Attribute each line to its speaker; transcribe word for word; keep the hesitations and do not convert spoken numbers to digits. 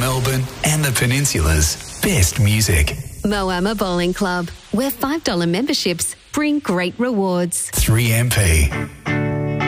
Speaker 1: Melbourne and the Peninsula's best music.
Speaker 2: Moama Bowling Club, where five dollars memberships bring great rewards.
Speaker 1: three M P.